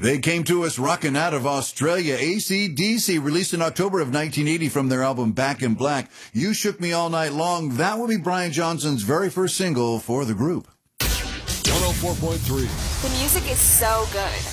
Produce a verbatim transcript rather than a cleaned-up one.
They came to us rocking out of Australia. A C D C, released in October of nineteen eighty from their album Back in Black. You Shook Me All Night Long. That will be Brian Johnson's very first single for the group. one oh four point three. The music is so good.